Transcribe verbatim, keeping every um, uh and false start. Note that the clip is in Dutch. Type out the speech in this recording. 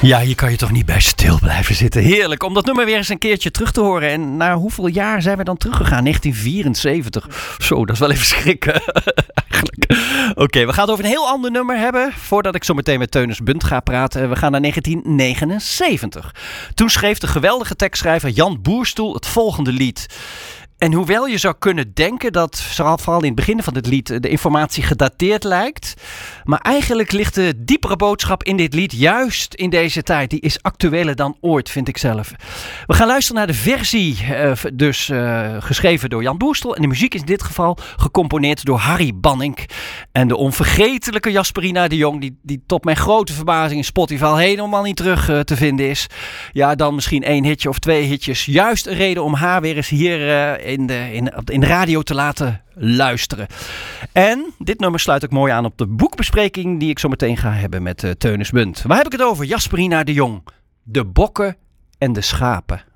Ja, hier kan je toch niet bij stil blijven zitten. Heerlijk om dat nummer weer eens een keertje terug te horen. En na hoeveel jaar zijn we dan teruggegaan? negentien vierenzeventig. Zo, dat is wel even schrikken. Eigenlijk. Oké, okay, we gaan het over een heel ander nummer hebben. Voordat ik zo meteen met Teunis Bunt ga praten. We gaan naar negentien negenenzeventig. Toen schreef de geweldige tekstschrijver Jan Boerstoel het volgende lied. En hoewel je zou kunnen denken dat, vooral in het begin van dit lied, de informatie gedateerd lijkt. Maar eigenlijk ligt de diepere boodschap in dit lied juist in deze tijd. Die is actueler dan ooit, vind ik zelf. We gaan luisteren naar de versie, uh, dus uh, geschreven door Jan Boerstoel. En de muziek is in dit geval gecomponeerd door Harry Bannink. En de onvergetelijke Jasperina de Jong, die, die tot mijn grote verbazing in Spotify helemaal niet terug uh, te vinden is. Ja, dan misschien één hitje of twee hitjes. Juist een reden om haar weer eens hier uh, in, de, in, in de radio te laten luisteren. En dit nummer sluit ook mooi aan op de boekbespreking die ik zo meteen ga hebben met uh, Teunis Bunt. Waar heb ik het over? Jasperina de Jong. De bokken en de schapen.